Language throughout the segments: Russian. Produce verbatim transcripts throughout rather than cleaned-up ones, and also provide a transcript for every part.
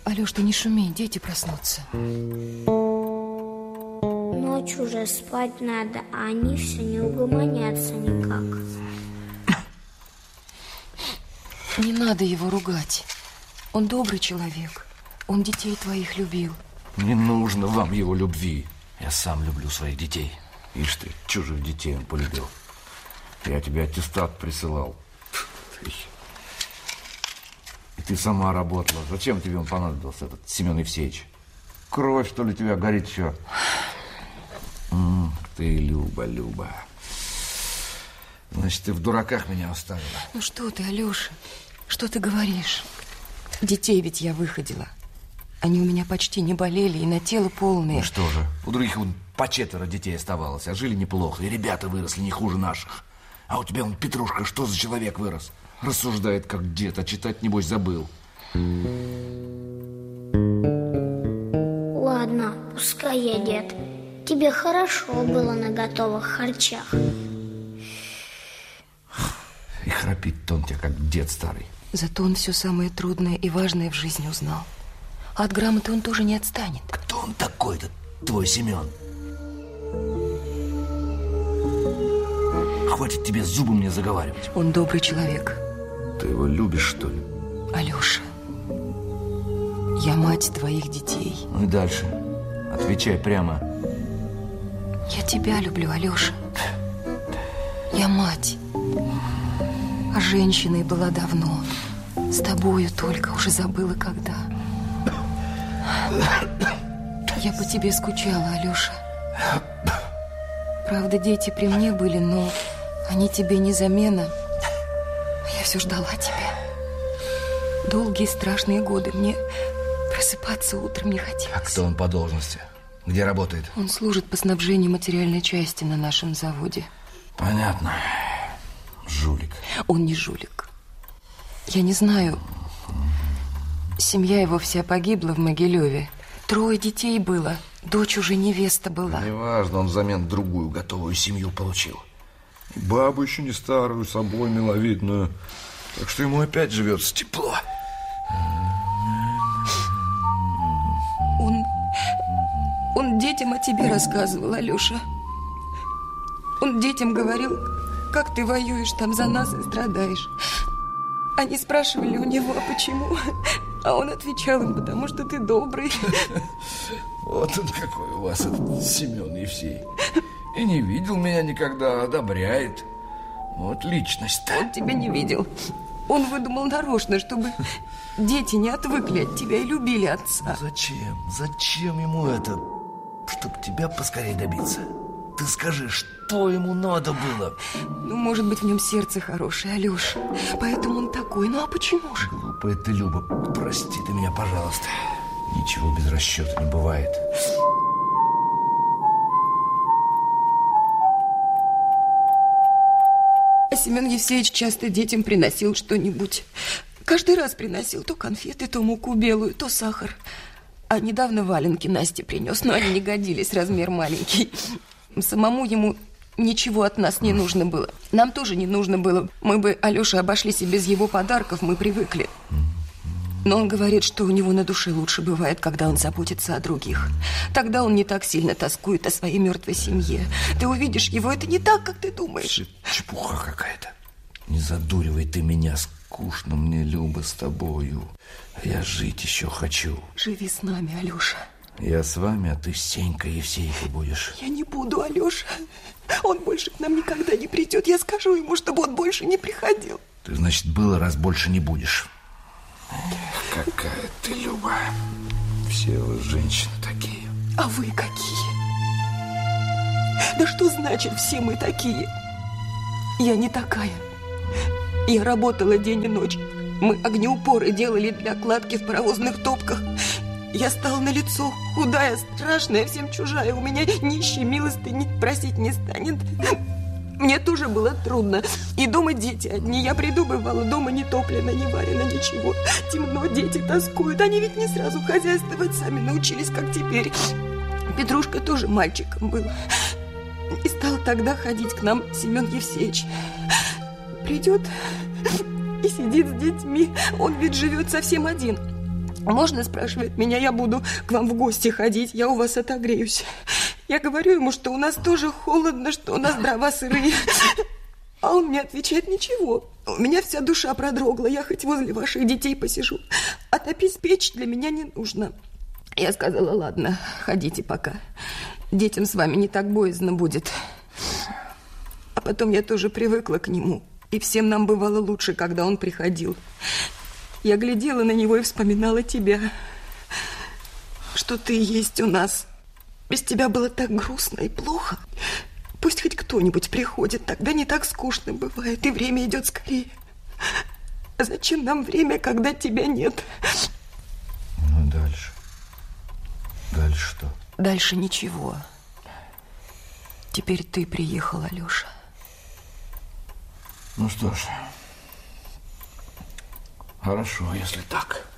Алёш, ты не шуми, дети проснутся. Ночь уже, спать надо, а они все не угомонятся никак. Не надо его ругать. Он добрый человек. Он детей твоих любил. Не нужно вам его любви. Я сам люблю своих детей. Ишь ты, чужих детей он полюбил. Я тебе аттестат присылал. И ты сама работала. Зачем тебе он понадобился, этот Семен Евсеевич? Кровь, что ли, у тебя горит еще? М-м, ты, Люба, Люба. Значит, ты в дураках меня оставила. Ну что ты, Алёша? Что ты говоришь? Детей ведь я выходила. Они у меня почти не болели и на тело полные. Ну что же, у других вот по четверо детей оставалось, а жили неплохо. И ребята выросли не хуже наших. А у тебя он, Петрушка, что за человек вырос? Рассуждает как дед, а читать, небось, забыл. Ладно, пускай я дед. Тебе хорошо было на готовых харчах. И храпит-то он тебя, как дед старый. Зато он все самое трудное и важное в жизни узнал. А от грамоты он тоже не отстанет. Кто он такой-то, твой Семен? Хватит тебе зубы мне заговаривать. Он добрый человек. Ты его любишь, что ли? Алёша, я мать твоих детей. Ну и дальше. Отвечай прямо. Я тебя люблю, Алёша. Я мать. А женщиной была давно. С тобою только, уже забыла когда. Я по тебе скучала, Алёша. Правда, дети при мне были, но они тебе не замена. Я все ждала тебя. Долгие страшные годы. Мне просыпаться утром не хотелось. А кто он по должности? Где работает? Он служит по снабжению материальной части на нашем заводе. Понятно. Жулик. Он не жулик. Я не знаю. Семья его вся погибла в Могилеве. Трое детей было. Дочь уже невеста была. Неважно, он взамен другую готовую семью получил. И бабу еще не старую, собой миловидную. Так что ему опять живется тепло. Он... Он детям о тебе рассказывал, Алёша. Он детям говорил, как ты воюешь там за нас и страдаешь. Они спрашивали у него, а почему? А он отвечал им, потому что ты добрый. Вот он какой у вас, этот Семен Евсей. И не видел меня никогда, одобряет. Вот личность-то. Он тебя не видел. Он выдумал нарочно, чтобы дети не отвыкли от тебя и любили отца. Зачем? Зачем ему это? Чтоб тебя поскорее добиться. Ты скажи, что ему надо было? Ну, может быть, в нем сердце хорошее, Алёша. Поэтому он такой. Ну, а почему же? Глупая ты, Люба. Прости ты меня, пожалуйста. Ничего без расчета не бывает. А Семен Евсеевич часто детям приносил что-нибудь. Каждый раз приносил то конфеты, то муку белую, то сахар. А недавно валенки Насте принес, но они не годились, размер маленький. Самому ему ничего от нас не нужно было. Нам тоже не нужно было. Мы бы, Алёша, обошлись и без его подарков, мы привыкли. Но он говорит, что у него на душе лучше бывает, когда он заботится о других. Тогда он не так сильно тоскует о своей мертвой семье. Ты увидишь его, это не так, как ты думаешь. Чепуха какая-то. Не задуривай ты меня, скучно мне, Люба, с тобою. Я жить еще хочу. Живи с нами, Алёша. Я с вами, а ты с Сенькой Евсейкой будешь. Я не буду, Алёша. Он больше к нам никогда не придет. Я скажу ему, чтобы он больше не приходил. Ты, значит, было, раз больше не будешь. Эх, какая ты, Люба. Все вы женщины такие. А вы какие? Да что значит все мы такие? Я не такая. Я работала день и ночь. Мы огнеупоры делали для кладки в паровозных топках. Я стала на лицо, худая, страшная, всем чужая. У меня нищий милостыни просить не станет. Мне тоже было трудно. И дома дети одни. Я приду, бывало, дома не топлено, не варено, ничего. Темно, дети тоскуют. Они ведь не сразу хозяйствовать сами научились, как теперь. Петрушка тоже мальчиком был. И стал тогда ходить к нам Семен Евсеевич. Придет и сидит с детьми. Он ведь живет совсем один. Можно, спрашивает меня, я буду к вам в гости ходить, я у вас отогреюсь. Я говорю ему, что у нас тоже холодно, что у нас дрова сырые. А он мне отвечает: ничего, у меня вся душа продрогла, я хоть возле ваших детей посижу. А топить печь для меня не нужно. Я сказала: ладно, ходите пока. Детям с вами не так боязно будет. А потом я тоже привыкла к нему. И всем нам бывало лучше, когда он приходил. Я глядела на него и вспоминала тебя. Что ты есть у нас. Без тебя было так грустно и плохо. Пусть хоть кто-нибудь приходит, тогда не так скучно бывает, и время идет скорее. А зачем нам время, когда тебя нет? Ну, дальше. Дальше что? Дальше ничего. Теперь ты приехал, Алёша. Ну что ж, хорошо, если так.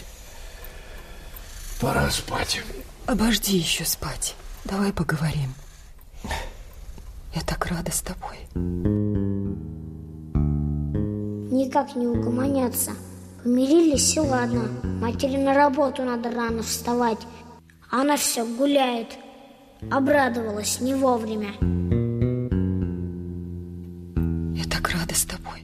Пора спать. Обожди еще спать. Давай поговорим. Я так рада с тобой. Никак не угомоняться. Помирились, и ладно. Матери на работу надо рано вставать. А она все гуляет. Обрадовалась не вовремя. Я так рада с тобой.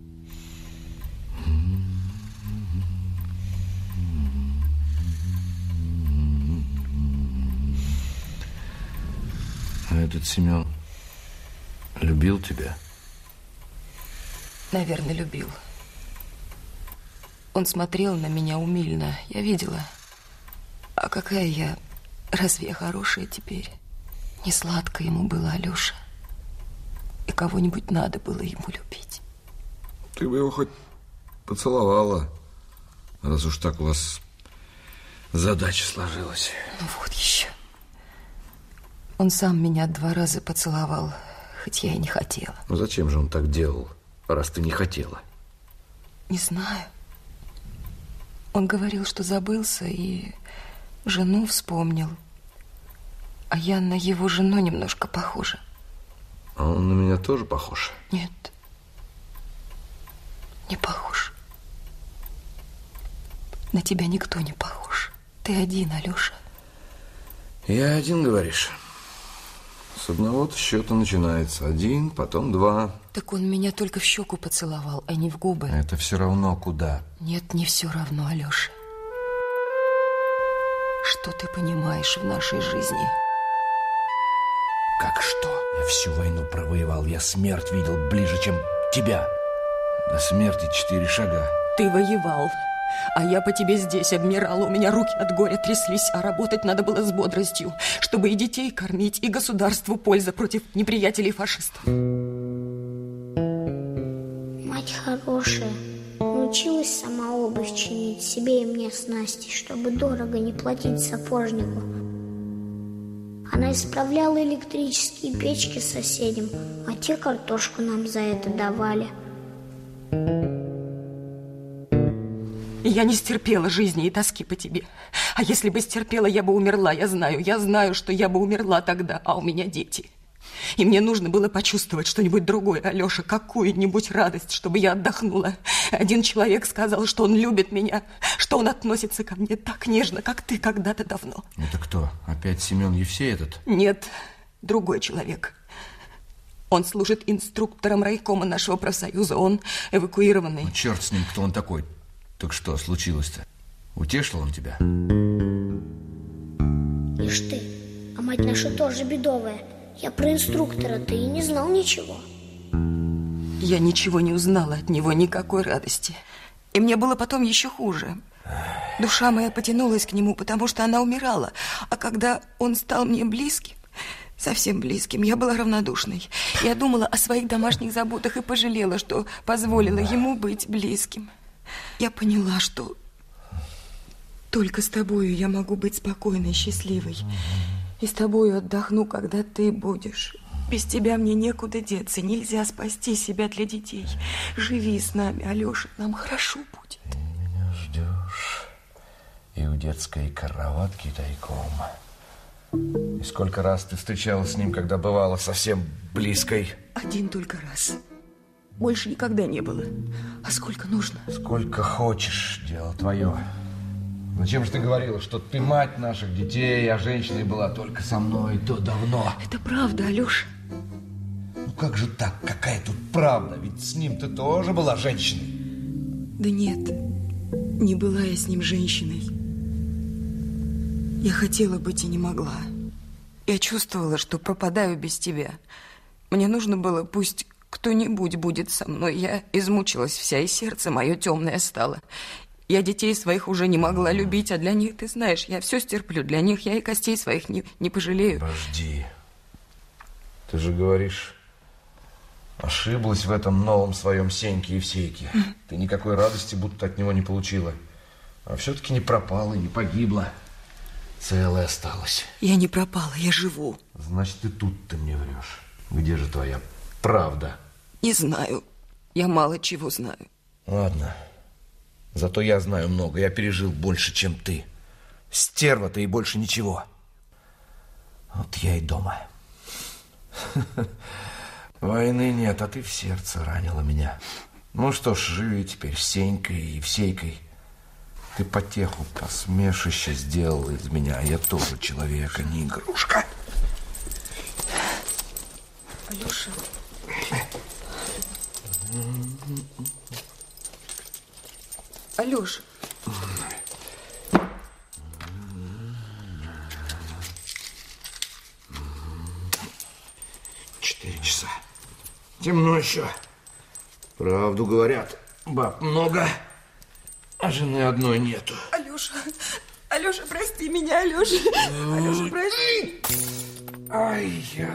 А этот Семен любил тебя? Наверное, любил. Он смотрел на меня умильно, я видела. А какая я, разве я хорошая теперь? Не сладко ему было, Алёша. И кого-нибудь надо было ему любить. Ты бы его хоть поцеловала, раз уж так у вас задача сложилась. Ну вот еще. Он сам меня два раза поцеловал, хоть я и не хотела. Ну зачем же он так делал, раз ты не хотела? Не знаю. Он говорил, что забылся и жену вспомнил. А я на его жену немножко похожа. А он на меня тоже похож? Нет. Не похож. На тебя никто не похож. Ты один, Алёша. Я один, говоришь? С одного-то счета начинается. Один, потом два. Так он меня только в щеку поцеловал, а не в губы. Это все равно куда? Нет, не все равно, Алёша. Что ты понимаешь в нашей жизни? Как что? Я всю войну провоевал. Я смерть видел ближе, чем тебя. До смерти четыре шага. Ты воевал, а я по тебе здесь обмирала. У меня руки от горя тряслись, а работать надо было с бодростью, чтобы и детей кормить, и государству польза против неприятелей фашистов. Мать хорошая. Научилась сама обувь чинить себе и мне с Настей, чтобы дорого не платить сапожнику. Она исправляла электрические печки соседям, а те картошку нам за это давали. Я не стерпела жизни и тоски по тебе. А если бы стерпела, я бы умерла. Я знаю, я знаю, что я бы умерла тогда, а у меня дети. И мне нужно было почувствовать что-нибудь другое, Алёша, какую-нибудь радость, чтобы я отдохнула. Один человек сказал, что он любит меня, что он относится ко мне так нежно, как ты когда-то давно. Это кто? Опять Семен Евсей этот? Нет, другой человек. Он служит инструктором райкома нашего профсоюза. Он эвакуированный. Ну, черт с ним, кто он такой. Так что случилось-то? Утешил он тебя? Ишь ты, а мать наша тоже бедовая. Я про инструктора-то и не знал ничего. Я ничего не узнала от него, никакой радости. И мне было потом еще хуже. Душа моя потянулась к нему, потому что она умирала. А когда он стал мне близким, совсем близким, я была равнодушной. Я думала о своих домашних заботах и пожалела, что позволила ему быть близким. Я поняла, что только с тобою я могу быть спокойной и счастливой. И с тобою отдохну, когда ты будешь. Без тебя мне некуда деться. Нельзя спасти себя для детей. Живи с нами, Алёша, нам хорошо будет. Ты меня ждешь. И у детской кроватки тайком. И сколько раз ты встречалась с ним, когда бывала совсем близкой? Один только раз. Больше никогда не было. А сколько нужно? Сколько хочешь, дело твое. Зачем же ты говорила, что ты мать наших детей, а женщиной была только со мной, то давно? Это правда, Алеша. Ну как же так? Какая тут правда? Ведь с ним ты тоже была женщиной. Да нет, не была я с ним женщиной. Я хотела быть и не могла. Я чувствовала, что пропадаю без тебя. Мне нужно было, пусть кто-нибудь будет со мной. Я измучилась вся, и сердце мое темное стало. Я детей своих уже не могла любить, а для них, ты знаешь, я все стерплю. Для них я и костей своих не, не пожалею. Подожди. Ты же говоришь, ошиблась в этом новом своем Сеньке Евсейке. Mm. Ты никакой радости будто от него не получила. А все-таки не пропала и не погибла. Целая осталась. Я не пропала, я живу. Значит, и тут ты мне врешь. Где же твоя правда? Не знаю. Я мало чего знаю. Ладно. Зато я знаю много. Я пережил больше, чем ты. Стерва-то и больше ничего. Вот я и дома. Войны нет, а ты в сердце ранила меня. Ну что ж, живи теперь с Сенькой и Евсейкой. Ты потеху, посмешище сделала из меня, а я тоже человек, а не игрушка. Алеша. Алеша. Четыре часа. Темно еще. Правду говорят, баб много, а жены одной нету. Алеша, Алеша, прости меня, Алеша. Алеша, прости. Ай, я...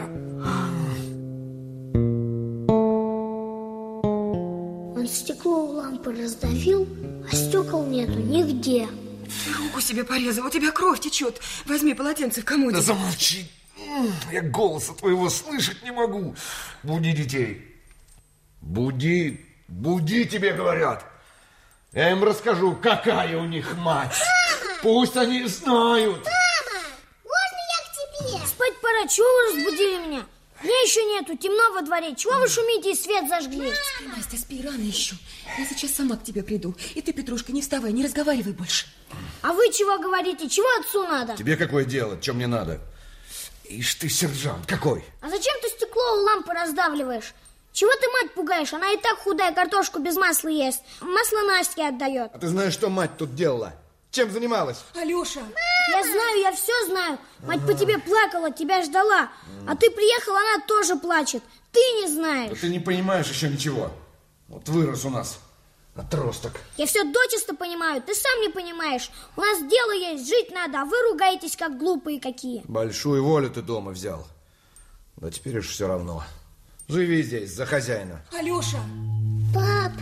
Он стекло у лампы раздавил, а стекол нету нигде. Руку себе порезал, у тебя кровь течет. Возьми полотенце в комоде. Да замолчи. Я голоса твоего слышать не могу. Буди детей. Буди, буди, тебе говорят. Я им расскажу, какая у них мать. Мама! Пусть они знают. Мама, можно я к тебе? Спать пора, чего вы разбудили меня? Мне еще нету, темно во дворе. Чего вы шумите и свет зажгли? Спи, Настя, спи, рано еще. Я сейчас сама к тебе приду. И ты, Петрушка, не вставай, не разговаривай больше. А вы чего говорите? Чего отцу надо? Тебе какое дело? Что мне надо? Ишь ты, сержант, какой? А зачем ты стекло у лампы раздавливаешь? Чего ты мать пугаешь? Она и так худая, картошку без масла ест. Масло Настя отдает. А ты знаешь, что мать тут делала? Чем занималась? Алеша! Я знаю, я все знаю. Мать по тебе плакала, тебя ждала. А ты приехал, она тоже плачет. Ты не знаешь. Да ты не понимаешь еще ничего. Вот вырос у нас отросток. Я все дочисто понимаю, ты сам не понимаешь. У нас дело есть, жить надо, а вы ругаетесь, как глупые какие. Большую волю ты дома взял. Да теперь уж все равно. Живи здесь, за хозяина. Алеша! Папа!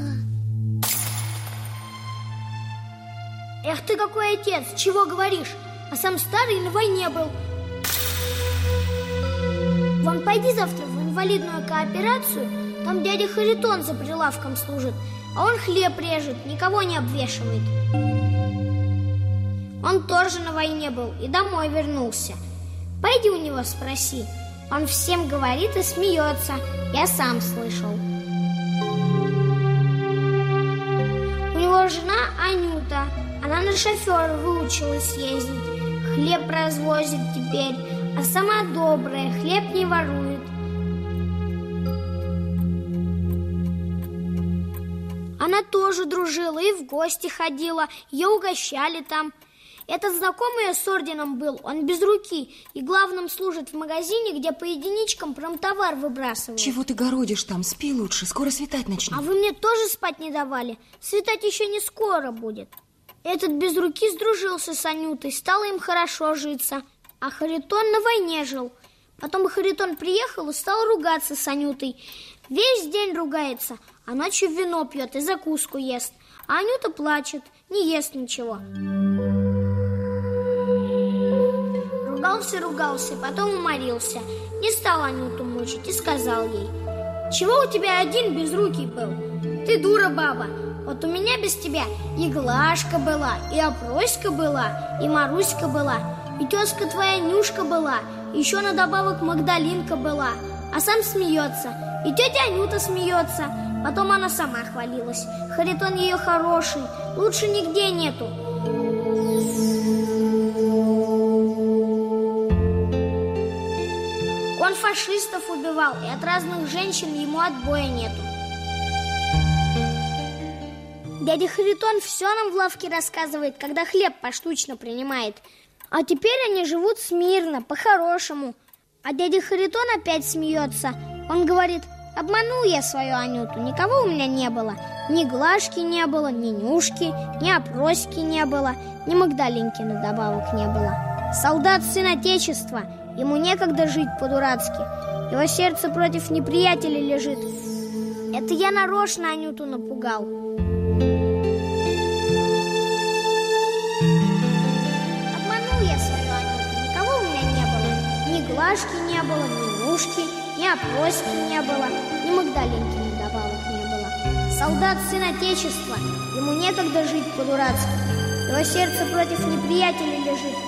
Эх ты какой отец, чего говоришь? А сам старый на войне был. Вон пойди завтра в инвалидную кооперацию. Там дядя Харитон за прилавком служит. А он хлеб режет, никого не обвешивает. Он тоже на войне был и домой вернулся. Пойди у него спроси. Он всем говорит и смеется. Я сам слышал. У него жена Анюта. Она на шофера выучилась ездить. Хлеб развозит теперь. А сама добрая, хлеб не ворует. Она тоже дружила и в гости ходила. Ее угощали там. Этот знакомый с орденом был, он без руки. И главным служит в магазине, где по единичкам промтовар выбрасывают. Чего ты городишь там? Спи лучше, скоро светать начнет. А вы мне тоже спать не давали. Светать еще не скоро будет. Этот без руки сдружился с Анютой, стало им хорошо житься. А Харитон на войне жил. Потом Харитон приехал и стал ругаться с Анютой. Весь день ругается, а ночью вино пьет и закуску ест. А Анюта плачет, не ест ничего. Ругался, ругался, потом уморился. Не стал Анюту мучить и сказал ей: чего у тебя один безрукий был? Ты дура, баба. Вот у меня без тебя и Глашка была, и Опроська была, и Маруська была, и тезка твоя Нюшка была, и еще на добавок Магдалинка была. А сам смеется, и тетя Анюта смеется. Потом она сама хвалилась. Харитон ее хороший, лучше нигде нету. Он фашистов убивал, и от разных женщин ему отбоя нету. Дядя Харитон все нам в лавке рассказывает, когда хлеб поштучно принимает. А теперь они живут смирно, по-хорошему. А дядя Харитон опять смеется. Он говорит: обманул я свою Анюту, никого у меня не было. Ни Глашки не было, ни Нюшки, ни Опроськи не было, ни Магдалинки на добавок не было. Солдат сын Отечества, ему некогда жить по-дурацки. Его сердце против неприятеля лежит. Это я нарочно Анюту напугал. Обманул я свою Анюту, никого у меня не было. Ни Глашки не было, ни Нюшки, ни Опроськи не было, ни Магдалинки на добавок не было. Солдат сын Отечества, ему некогда жить по-дурацки. Его сердце против неприятеля лежит.